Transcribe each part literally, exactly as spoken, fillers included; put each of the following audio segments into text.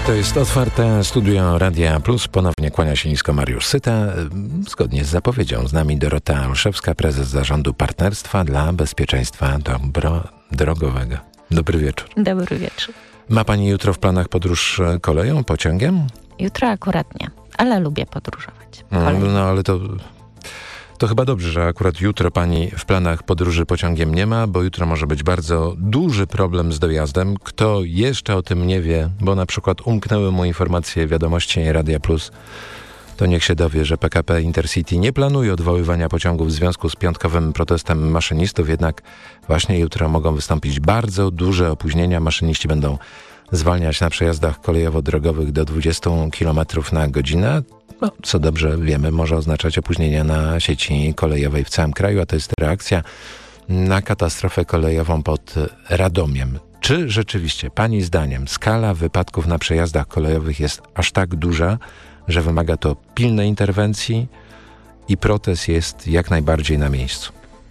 To jest otwarte studio Radia Plus. Ponownie kłania się nisko Mariusz Syta. Zgodnie z zapowiedzią z nami Dorota Olszewska, prezes Zarządu Partnerstwa dla Bezpieczeństwa Dobro Drogowego. Dobry wieczór. Dobry wieczór. Ma pani jutro w planach podróż koleją, pociągiem? Jutro akurat nie, ale lubię podróżować. No, no ale to... To chyba dobrze, że akurat jutro pani w planach podróży pociągiem nie ma, bo jutro może być bardzo duży problem z dojazdem. Kto jeszcze o tym nie wie, bo na przykład umknęły mu informacje wiadomości Radia Plus, to niech się dowie, że P K P Intercity nie planuje odwoływania pociągów w związku z piątkowym protestem maszynistów, jednak właśnie jutro mogą wystąpić bardzo duże opóźnienia. Maszyniści będą zwalniać na przejazdach kolejowo-drogowych do dwudziestu kilometrów na godzinę. No, co dobrze wiemy, może oznaczać opóźnienia na sieci kolejowej w całym kraju, a to jest reakcja na katastrofę kolejową pod Radomiem. Czy rzeczywiście, pani zdaniem, skala wypadków na przejazdach kolejowych jest aż tak duża, że wymaga to pilnej interwencji i protest jest jak najbardziej na miejscu?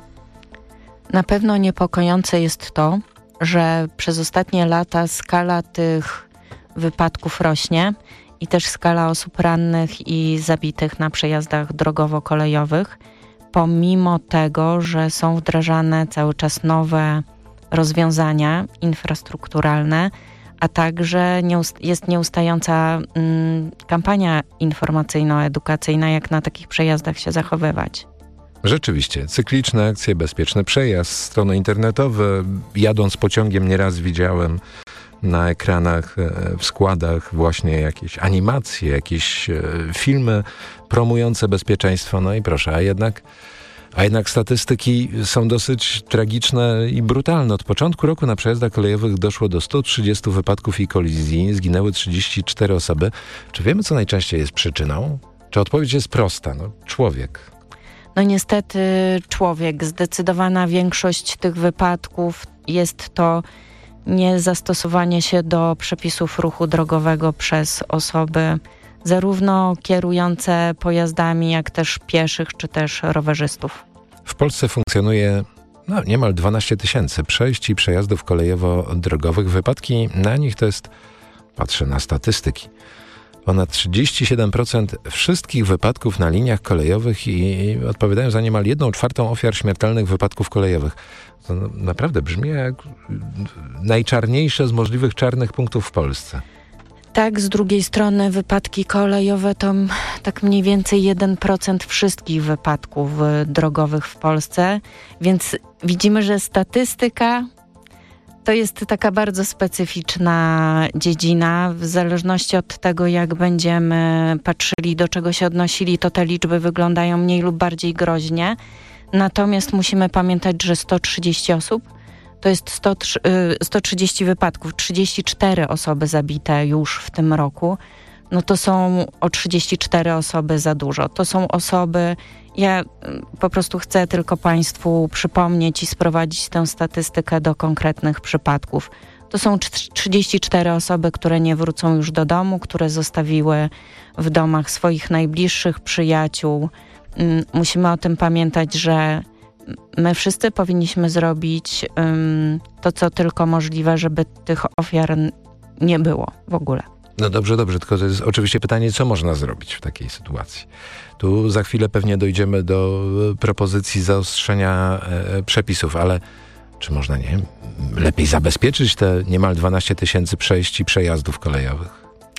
Na pewno niepokojące jest to, że przez ostatnie lata skala tych wypadków rośnie i też skala osób rannych i zabitych na przejazdach drogowo-kolejowych, pomimo tego, że są wdrażane cały czas nowe rozwiązania infrastrukturalne, a także nieust- jest nieustająca mm, kampania informacyjno-edukacyjna, jak na takich przejazdach się zachowywać. Rzeczywiście, cykliczne akcje, bezpieczny przejazd, strony internetowe. Jadąc pociągiem nieraz widziałem na ekranach, w składach właśnie jakieś animacje, jakieś filmy promujące bezpieczeństwo. No i proszę, a jednak, a jednak statystyki są dosyć tragiczne i brutalne. Od początku roku na przejazdach kolejowych doszło do stu trzydziestu wypadków i kolizji. Zginęły trzydzieści cztery osoby. Czy wiemy, co najczęściej jest przyczyną? Czy odpowiedź jest prosta? No, człowiek. No niestety człowiek. Zdecydowana większość tych wypadków jest to niezastosowanie się do przepisów ruchu drogowego przez osoby zarówno kierujące pojazdami, jak też pieszych, czy też rowerzystów. W Polsce funkcjonuje no, niemal dwanaście tysięcy przejść i przejazdów kolejowo-drogowych. Wypadki na nich to jest, patrzę na statystyki, ponad trzydzieści siedem procent wszystkich wypadków na liniach kolejowych i odpowiadają za niemal jedną czwartą ofiar śmiertelnych wypadków kolejowych. To naprawdę brzmi jak najczarniejsze z możliwych czarnych punktów w Polsce. Tak, z drugiej strony wypadki kolejowe to tak mniej więcej jeden procent wszystkich wypadków drogowych w Polsce, więc widzimy, że statystyka to jest taka bardzo specyficzna dziedzina. W zależności od tego, jak będziemy patrzyli, do czego się odnosili, to te liczby wyglądają mniej lub bardziej groźnie. Natomiast musimy pamiętać, że sto trzydzieści osób to jest sto trzydzieści wypadków, trzydzieści cztery osoby zabite już w tym roku. No to są o trzydzieści cztery osoby za dużo. To są osoby, ja po prostu chcę tylko Państwu przypomnieć i sprowadzić tę statystykę do konkretnych przypadków. To są trzydzieści cztery osoby, które nie wrócą już do domu, które zostawiły w domach swoich najbliższych przyjaciół. Musimy o tym pamiętać, że my wszyscy powinniśmy zrobić um, to, co tylko możliwe, żeby tych ofiar nie było w ogóle. No dobrze, dobrze, tylko to jest oczywiście pytanie, co można zrobić w takiej sytuacji. Tu za chwilę pewnie dojdziemy do propozycji zaostrzenia e, przepisów, ale czy można, nie wiem, lepiej zabezpieczyć te niemal dwanaście tysięcy przejść i przejazdów kolejowych?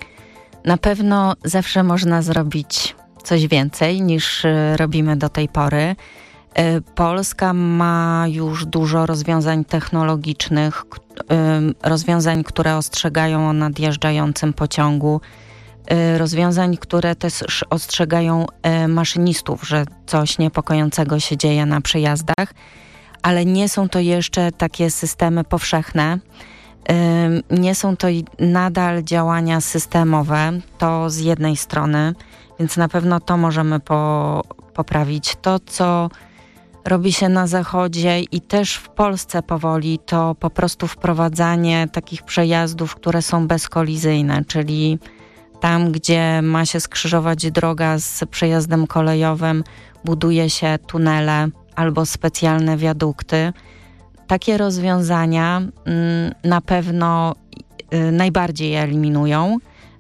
Na pewno zawsze można zrobić coś więcej niż y, robimy do tej pory. Y, Polska ma już dużo rozwiązań technologicznych, y, rozwiązań, które ostrzegają o nadjeżdżającym pociągu, y, rozwiązań, które też ostrzegają y, maszynistów, że coś niepokojącego się dzieje na przejazdach, ale nie są to jeszcze takie systemy powszechne. Y, nie są to nadal działania systemowe, to z jednej strony, więc na pewno to możemy po, poprawić. To, co robi się na zachodzie i też w Polsce powoli, to po prostu wprowadzanie takich przejazdów, które są bezkolizyjne, czyli tam, gdzie ma się skrzyżować droga z przejazdem kolejowym, buduje się tunele albo specjalne wiadukty. Takie rozwiązania mm, na pewno y, najbardziej eliminują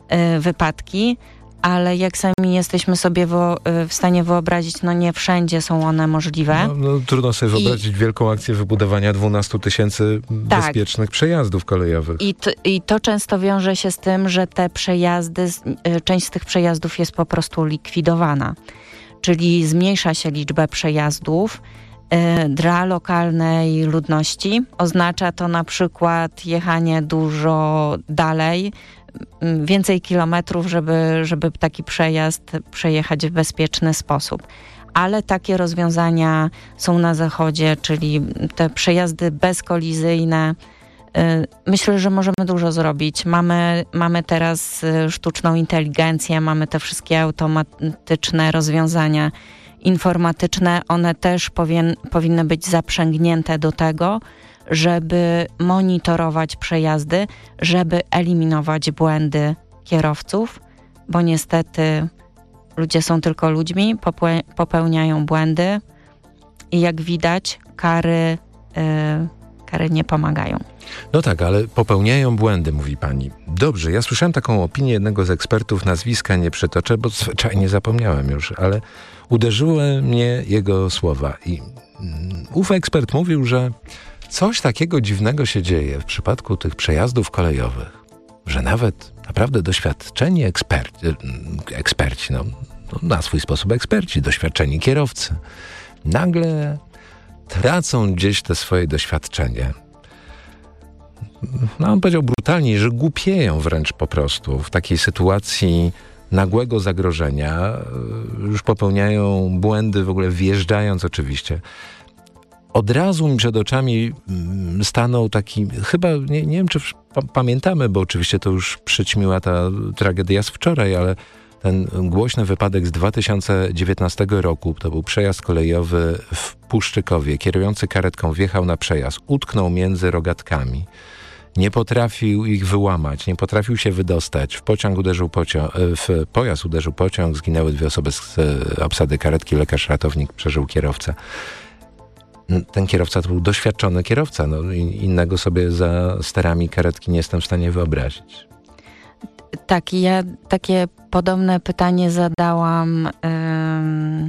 y, wypadki, ale jak sami jesteśmy sobie wo, w stanie wyobrazić, no nie wszędzie są one możliwe. No, no, trudno sobie wyobrazić I, wielką akcję wybudowania dwunastu tysięcy tak, bezpiecznych przejazdów kolejowych. I to, I to często wiąże się z tym, że te przejazdy, część z tych przejazdów jest po prostu likwidowana. Czyli zmniejsza się liczbę przejazdów. Y, dla lokalnej ludności oznacza to na przykład jechanie dużo dalej, więcej kilometrów, żeby, żeby taki przejazd przejechać w bezpieczny sposób. Ale takie rozwiązania są na zachodzie, czyli te przejazdy bezkolizyjne. Myślę, że możemy dużo zrobić. Mamy, mamy teraz sztuczną inteligencję, mamy te wszystkie automatyczne rozwiązania informatyczne. One też powin, powinny być zaprzęgnięte do tego, żeby monitorować przejazdy, żeby eliminować błędy kierowców, bo niestety ludzie są tylko ludźmi, popełniają błędy i jak widać kary, yy, kary nie pomagają. No tak, ale popełniają błędy, mówi pani. Dobrze, ja słyszałem taką opinię jednego z ekspertów, nazwiska nie przytoczę, bo zwyczajnie zapomniałem już, ale uderzyły mnie jego słowa i um, ów ekspert mówił, że coś takiego dziwnego się dzieje w przypadku tych przejazdów kolejowych, że nawet naprawdę doświadczeni eksperci, eksperci no, no na swój sposób eksperci, doświadczeni kierowcy, nagle tracą gdzieś te swoje doświadczenie. No on powiedział brutalnie, że głupieją wręcz po prostu w takiej sytuacji nagłego zagrożenia, już popełniają błędy w ogóle wjeżdżając oczywiście. Od razu mi przed oczami stanął taki, chyba, nie, nie wiem czy pa- pamiętamy, bo oczywiście to już przyćmiła ta tragedia z wczoraj, ale ten głośny wypadek z dwa tysiące dziewiętnastego roku, to był przejazd kolejowy w Puszczykowie. Kierujący karetką wjechał na przejazd, utknął między rogatkami. Nie potrafił ich wyłamać, nie potrafił się wydostać. W pociąg uderzył pociąg, w pojazd uderzył pociąg, zginęły dwie osoby z obsady karetki, lekarz ratownik, przeżył kierowca. Ten kierowca to był doświadczony kierowca. No, innego sobie za sterami karetki nie jestem w stanie wyobrazić. Tak, ja takie podobne pytanie zadałam ym,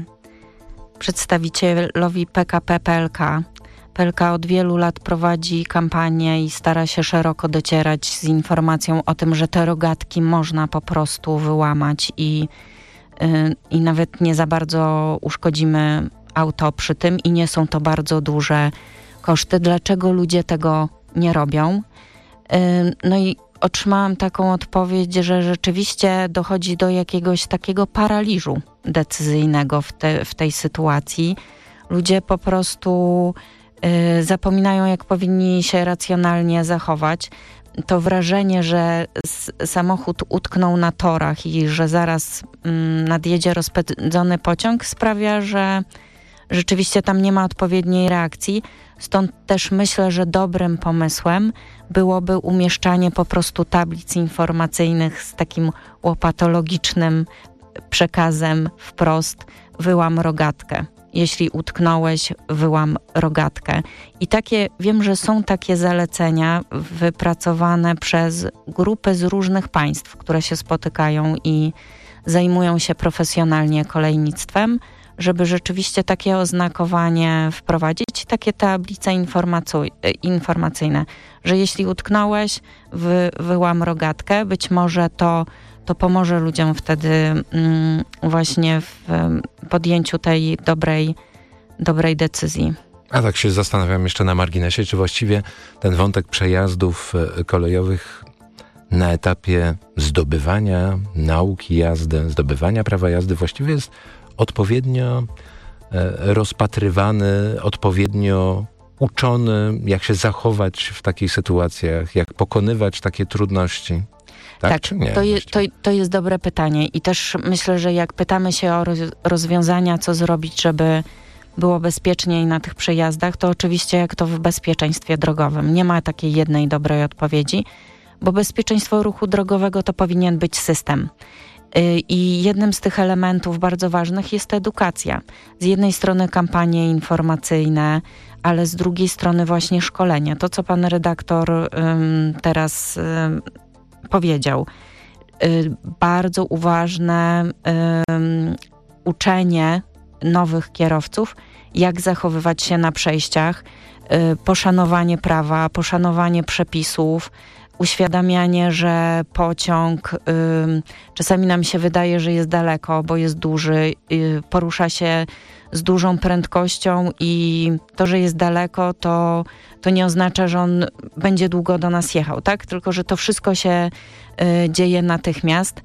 przedstawicielowi P K P P L K. P L K od wielu lat prowadzi kampanię i stara się szeroko docierać z informacją o tym, że te rogatki można po prostu wyłamać i, yy, i nawet nie za bardzo uszkodzimy auto przy tym i nie są to bardzo duże koszty. Dlaczego ludzie tego nie robią? Yy, no i otrzymałam taką odpowiedź, że rzeczywiście dochodzi do jakiegoś takiego paraliżu decyzyjnego w, te, w tej sytuacji. Ludzie po prostu y, zapominają, jak powinni się racjonalnie zachować. To wrażenie, że s- samochód utknął na torach i że zaraz mm, nadjedzie rozpędzony pociąg sprawia, że rzeczywiście tam nie ma odpowiedniej reakcji. Stąd też myślę, że dobrym pomysłem byłoby umieszczanie po prostu tablic informacyjnych z takim łopatologicznym przekazem wprost: wyłam rogatkę. Jeśli utknąłeś, wyłam rogatkę. I takie, wiem, że są takie zalecenia wypracowane przez grupy z różnych państw, które się spotykają i zajmują się profesjonalnie kolejnictwem, żeby rzeczywiście takie oznakowanie wprowadzić, takie tablice informacu- informacyjne, że jeśli utknąłeś, wy, wyłam rogatkę, być może to, to pomoże ludziom wtedy mm, właśnie w podjęciu tej dobrej, dobrej decyzji. A tak się zastanawiam jeszcze na marginesie, czy właściwie ten wątek przejazdów kolejowych na etapie zdobywania nauki jazdy, zdobywania prawa jazdy właściwie jest odpowiednio e, rozpatrywany, odpowiednio uczony, jak się zachować w takich sytuacjach, jak pokonywać takie trudności. Tak, tak czy nie? To, je, to, to jest dobre pytanie i też myślę, że jak pytamy się o roz, rozwiązania, co zrobić, żeby było bezpieczniej na tych przejazdach, to oczywiście jak to w bezpieczeństwie drogowym. Nie ma takiej jednej dobrej odpowiedzi, bo bezpieczeństwo ruchu drogowego to powinien być system. I jednym z tych elementów bardzo ważnych jest edukacja. Z jednej strony kampanie informacyjne, ale z drugiej strony właśnie szkolenie. To, co pan redaktor um, teraz um, powiedział. bardzo uważne uczenie nowych kierowców, jak zachowywać się na przejściach, poszanowanie prawa, poszanowanie przepisów, uświadamianie, że pociąg y, czasami nam się wydaje, że jest daleko, bo jest duży, y, porusza się z dużą prędkością i to, że jest daleko, to, to nie oznacza, że on będzie długo do nas jechał, tak? Tylko, że to wszystko się y, dzieje natychmiast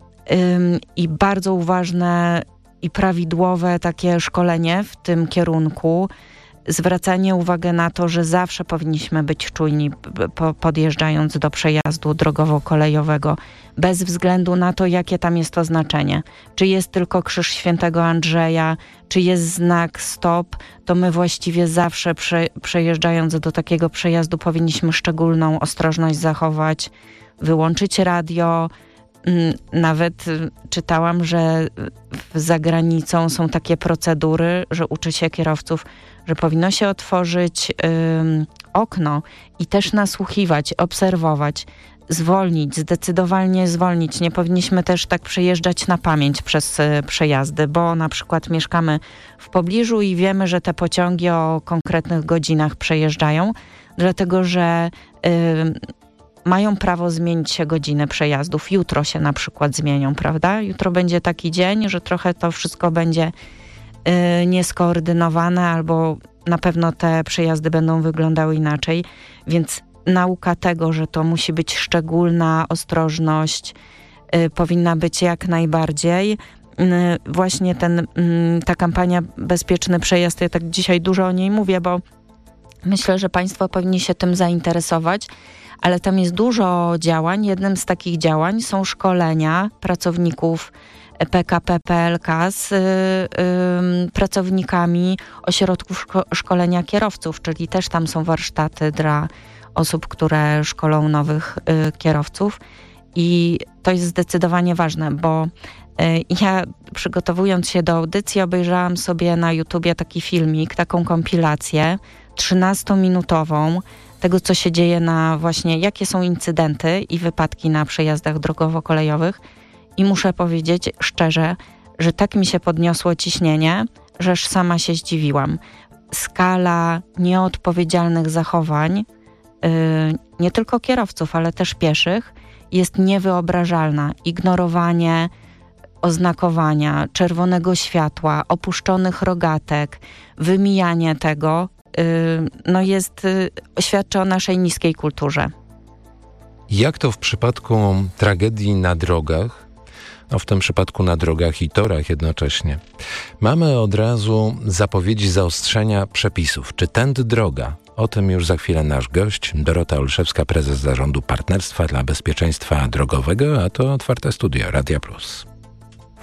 y, i bardzo uważne i prawidłowe takie szkolenie w tym kierunku, zwracanie uwagi na to, że zawsze powinniśmy być czujni po, podjeżdżając do przejazdu drogowo-kolejowego, bez względu na to, jakie tam jest oznaczenie. Czy jest tylko krzyż Świętego Andrzeja, czy jest znak stop, to my właściwie zawsze prze, przejeżdżając do takiego przejazdu powinniśmy szczególną ostrożność zachować, wyłączyć radio. Nawet czytałam, że za granicą są takie procedury, że uczy się kierowców, że powinno się otworzyć ym, okno i też nasłuchiwać, obserwować, zwolnić, zdecydowanie zwolnić. Nie powinniśmy też tak przejeżdżać na pamięć przez y, przejazdy, bo na przykład mieszkamy w pobliżu i wiemy, że te pociągi o konkretnych godzinach przejeżdżają, dlatego że y, mają prawo zmienić się godziny przejazdów. Jutro się na przykład zmienią, prawda? Jutro będzie taki dzień, że trochę to wszystko będzie y, nieskoordynowane albo na pewno te przejazdy będą wyglądały inaczej. Więc nauka tego, że to musi być szczególna ostrożność, y, powinna być jak najbardziej. Y, właśnie ten, y, ta kampania Bezpieczny Przejazd, ja tak dzisiaj dużo o niej mówię, bo myślę, że Państwo powinni się tym zainteresować, ale tam jest dużo działań. Jednym z takich działań są szkolenia pracowników P K P P L K z y, y, pracownikami ośrodków szko- szkolenia kierowców, czyli też tam są warsztaty dla osób, które szkolą nowych y, kierowców i to jest zdecydowanie ważne, bo y, ja przygotowując się do audycji obejrzałam sobie na YouTubie taki filmik, taką kompilację trzynastominutową tego, co się dzieje na właśnie, jakie są incydenty i wypadki na przejazdach drogowo-kolejowych i muszę powiedzieć szczerze, że tak mi się podniosło ciśnienie, że aż sama się zdziwiłam. Skala nieodpowiedzialnych zachowań, yy, nie tylko kierowców, ale też pieszych, jest niewyobrażalna. Ignorowanie oznakowania, czerwonego światła, opuszczonych rogatek, wymijanie tego, no jest, świadczy o naszej niskiej kulturze. Jak to w przypadku tragedii na drogach, no w tym przypadku na drogach i torach jednocześnie, mamy od razu zapowiedzi zaostrzenia przepisów. Czy tędy droga? O tym już za chwilę nasz gość, Dorota Olszewska, prezes Zarządu Partnerstwa dla Bezpieczeństwa Drogowego, a to Otwarte Studio Radia Plus.